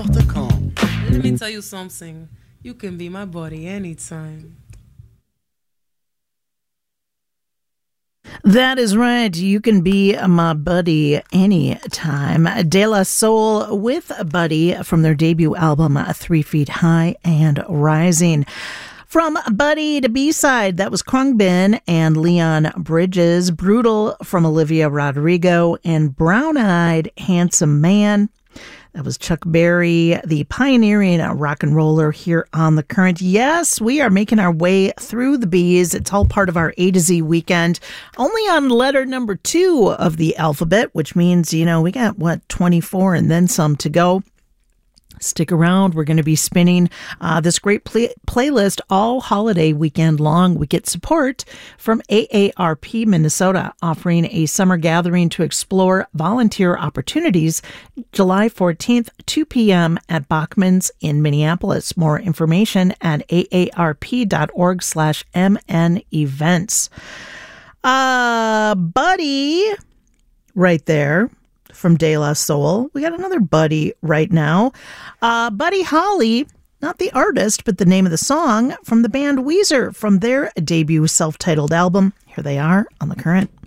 Let me tell you something. You can be my buddy anytime. That is right. You can be my buddy anytime. De La Soul with Buddy from their debut album, 3 Feet High and Rising. From Buddy to B-side, that was Khruangbin and Leon Bridges. Brutal from Olivia Rodrigo and Brown Eyed Handsome Man. That was Chuck Berry, the pioneering rock and roller here on The Current. Yes, we are making our way through the B's. It's all part of our A to Z weekend. Only on letter number 2 of the alphabet, which means, we got, 24 and then some to go. Stick around. We're going to be spinning this great playlist all holiday weekend long. We get support from AARP Minnesota, offering a summer gathering to explore volunteer opportunities July 14th, 2 p.m. at Bachman's in Minneapolis. More information at aarp.org/MN events. Buddy, right there. From De La Soul. We got another Buddy right now. Buddy Holly, not the artist, but the name of the song from the band Weezer from their debut self-titled album. Here they are on The Current.